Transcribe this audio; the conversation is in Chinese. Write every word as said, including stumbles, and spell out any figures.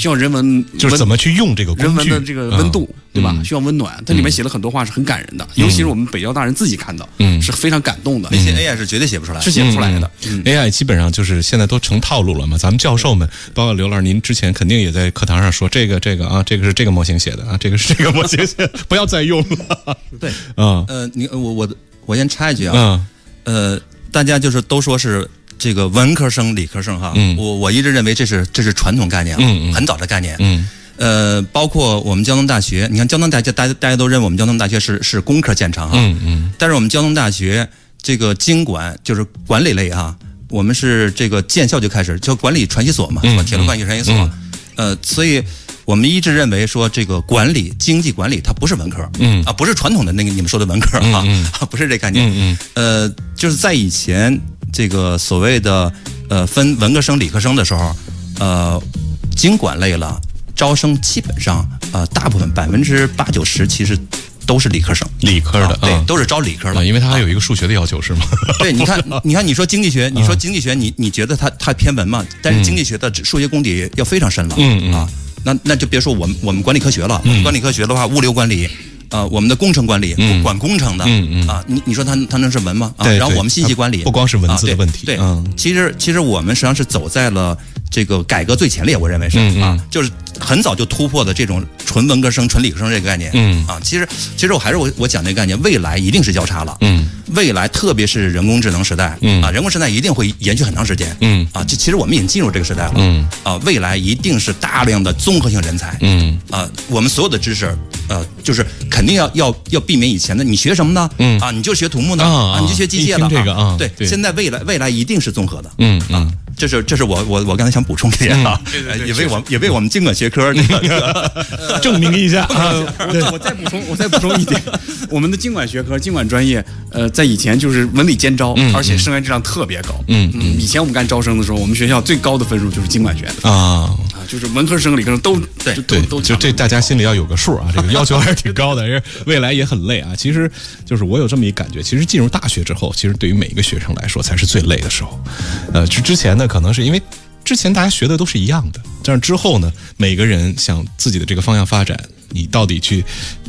需要人文， 就是怎么去用这个工具， 人文的这个温度， 嗯、 对吧？ 嗯、 需要温暖。它里面写了很多话是很感人的，嗯、尤其是我们北交大人自己看到，嗯，是非常感动的。 那些 A I 是绝对写不出来的， 是写不出来的。 嗯嗯、A I 基本上就是现在都成套路了嘛。咱们教授们，包括刘老师，您之前肯定也在课堂上说这个这个啊，这个是这个模型写的啊，这个是这个模型写的，不要再用了。 对， 啊、 嗯，呃，你我我我先插一句啊， 嗯， 呃，大家就是都说是。这个文科生、理科生哈， 嗯、 我我一直认为这是这是传统概念啊， 嗯嗯、 很早的概念。 嗯， 呃，包括我们交通大学，你看交通大学，大家大家都认为我们交通大学是是工科见长哈， 嗯嗯， 但是我们交通大学这个经管就是管理类哈，我们是这个建校就开始就管理传习所嘛，是吧？铁路管理传习所， 嗯、 呃，所以我们一直认为说这个管理经济管理它不是文科， 嗯啊，不是传统的那个你们说的文科啊， 嗯嗯、不是这概念， 嗯嗯， 呃，就是在以前。这个所谓的呃分文科生、理科生的时候，呃，经管类了，招生基本上呃大部分百分之八九十其实都是理科生， 理科的、 啊、对， 嗯、 都是招理科的、 啊，因为它还有一个数学的要求是吗？ 对，你看，你看，你说经济学，你说经济学，你你觉得它它偏文嘛？但是经济学的数学功底要非常深了， 嗯嗯啊，那那就别说我们我们管理科学了， 嗯、 管理科学的话，物流管理。呃，我们的工程管理， 嗯、 管工程的， 嗯嗯啊，你你说它它能是文吗？啊， 对， 然后我们信息管理， 不光是文字的问题， 啊、对，对嗯， 其实其实我们实际上是走在了这个改革最前列，我认为是、 嗯嗯、 啊，就是很早就突破了这种纯文科生、纯理科生这个概念， 嗯啊，其实其实我还是我我讲这个概念，未来一定是交叉了， 嗯， 未来特别是人工智能时代， 嗯啊，人工时代一定会延续很长时间， 嗯啊，这其实我们已经进入这个时代了， 嗯啊，未来一定是大量的综合性人才， 嗯啊，我们所有的知识，呃，就是肯定要要要避免以前的你学什么呢？ 嗯啊，你就学土木呢？ 啊， 啊你就学机械了？ 这个啊， 对， 对现在未来未来一定是综合的， 嗯啊， 这是这是我我我刚才想补充一点啊， 对对对， 也为我也为我们经管学科这个证明一下啊。 我我再补充我再补充一点，我们的经管学科经管专业，呃，在以前就是文理兼招，而且生源质量特别高。 嗯嗯，以前我们干招生的时候，我们学校最高的分数就是经管学的啊啊，就是文科生、理科生都对对， 都就这大家心里要有个数啊，这个要求还是挺高的，未来也很累啊。其实就是我有这么一感觉，其实进入大学之后，其实对于每一个学生来说才是最累的时候。呃，之之前呢，可能是因为之前大家学的都是一样的，但是之后呢，每个人向自己的这个方向发展，你到底去